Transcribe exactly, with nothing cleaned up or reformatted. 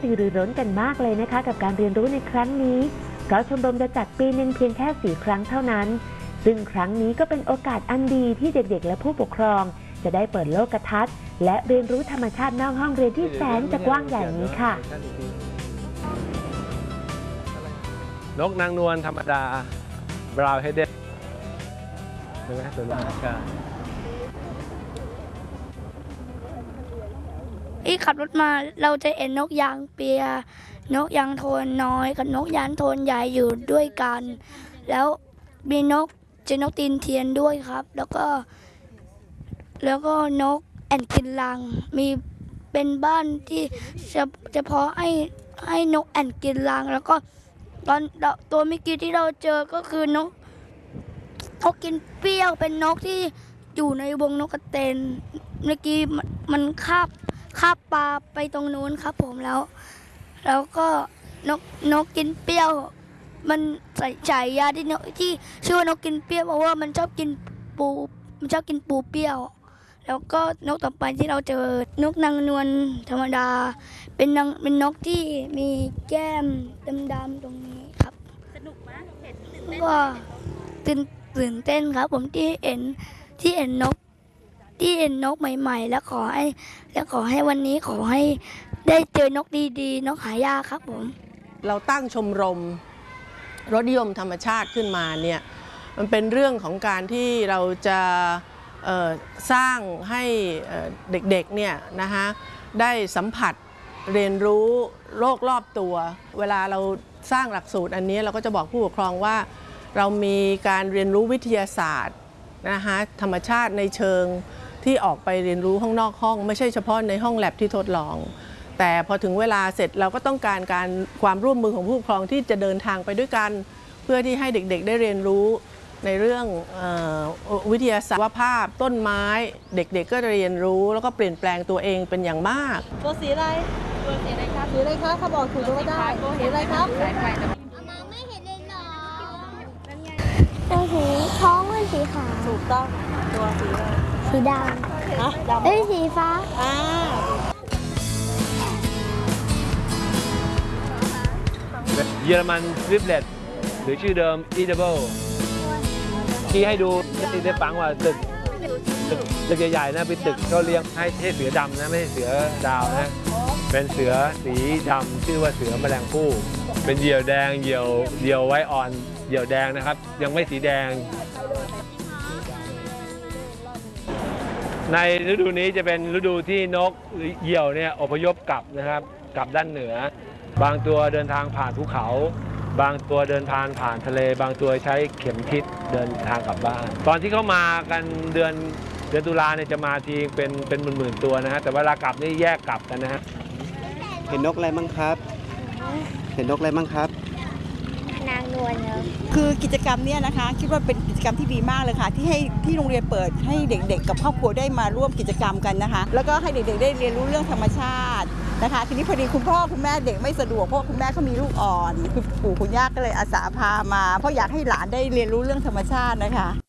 ตือรือร้นกันมากเลยนะคะกับการเรียนรู้ในครั้งนี้เพราะชมรมจะจัดปีหนึ่งเพียงแค่สี่ครั้งเท่านั้นซึ่งครั้งนี้ก็เป็นโอกาสอันดีที่เด็กๆและผู้ปกครองจะได้เปิดโลกทัศน์และเรียนรู้ธรรมชาตินอกห้องเรียนที่แสนจะกว้างใหญ่นี้ค่ะนกนางนวลธรรมดาบราวน์เฮดเด็ดใช่ไหมตัวละก็ที่ขับรถมาเราจะเห็นนกยางเปียนกยางโทนน้อยกับนกยางโทนใหญ่อยู่ด้วยกันแล้วมีนกเจนกตีนเทียนด้วยครับแล้วก็แล้วก็นกแอ่นกินรังมีเป็นบ้านที่เฉพาะให้ให้นกแอ่นกินรังแล้วก็ตอนตัวเมื่อกี้ที่เราเจอก็คือนกนกกินเปรี้ยวเป็นนกที่อยู่ในวงนกกระเตนเมื่อกี้มันคาบคาบปลาไปตรงนู้นครับผมแล้วแล้วก็นกนกกินเปรี้ยวมันใส่ฉายาที่นกที่ชื่อว่านกกินเปรี้ยวเพราะว่ามันชอบกินปูมันชอบกินปูเปรี้ยวแล้วก็นกต่อไปที่เราเจอนกนางนวลธรรมดาเป็นนางเป็นนกที่มีแก้มดำๆตรงนี้ครับสนุกไหมเห็นตื่นเต้นก็ตื่นตื่นเต้นครับผมที่เห็นที่เห็นนกที่เห็นนกใหม่ๆแล้วขอให้แล้วขอให้วันนี้ขอให้ได้เจอนกดีๆนกหายากครับผมเราตั้งชมรมรสนิยมธรรมชาติขึ้นมาเนี่ยมันเป็นเรื่องของการที่เราจะสร้างให้เด็กๆเนี่ยนะคะได้สัมผัสเรียนรู้โลกรอบตัวเวลาเราสร้างหลักสูตรอันนี้เราก็จะบอกผู้ปกครองว่าเรามีการเรียนรู้วิทยาศาสตร์นะคะธรรมชาติในเชิงที่ออกไปเรียนรู้ข้างนอกห้องไม่ใช่เฉพาะในห้องแลบที่ทดลองแต่พอถึงเวลาเสร็จเราก็ต้องการการความร่วมมือของผู้ปกครองที่จะเดินทางไปด้วยกันเพื่อที่ให้เด็กๆได้เรียนรู้ในเรื่องวิทยาศาสตร์ภาพต้นไม้เด็กๆก็เรียนรู้แล้วก็เปลี่ยนแปลงตัวเองเป็นอย่างมากตัวสีอะไรตัวสีอะไรครับสีอะไรครับเขาบอกถูกก็ได้สีอะไรครับมองไม่เห็นเลยหรอตัวสีท้องเป็นสีขาวถูกต้องตัวสีอะไรสีดำฮะดำเอ้ยสีฟ้าอ่าเยอรมันทริปเลตหรือชื่อเดิม Edible ที่ให้ดูได้ฟังว่าตึกตึกตึกใหญ่ๆนะเป็นตึกเขาเลี้ยงให้เสือดำนะไม่ใช่เสือดาวนะเป็นเสือสีดำชื่อว่าเสือแมลงภู่เป็นเหยี่ยวแดงเหยี่ยวเหยี่ยวไว้อ่อนเหยี่ยวแดงนะครับยังไม่สีแดงในฤดูนี้จะเป็นฤดูที่นกเหยี่ยวเนี่ยอพยพกลับนะครับกลับด้านเหนือบางตัวเดินทางผ่านภูเขาบางตัวเดินทางผ่านทะเลบางตัวใช้เข็มทิศเดินทางกลับบ้านตอนที่เขามากันเดือนเดือนตุลาเนี่ยจะมาทีเป็นเป็นหมื่นๆตัวนะฮะแต่เวลากลับนี่แยกกลับกันนะฮะเห็นนกอะไรบ้างครับเห็นนกอะไรบ้างครับนางนวลเนอะคือกิจกรรมนี้นะคะคิดว่าเป็นกิจกรรมที่ดีมากเลยค่ะที่ให้ที่โรงเรียนเปิดให้เด็กๆกับครอบครัวได้มาร่วมกิจกรรมกันนะคะแล้วก็ให้เด็กๆได้เรียนรู้เรื่องธรรมชาตินะคะทีนี้พอดีคุณพ่อคุณแม่เด็กไม่สะดวกเพราะคุณแม่เขามีลูกอ่อนคุณปู่คุณย่าก็เลยอาสาพามาเพราะอยากให้หลานได้เรียนรู้เรื่องธรรมชาตินะคะ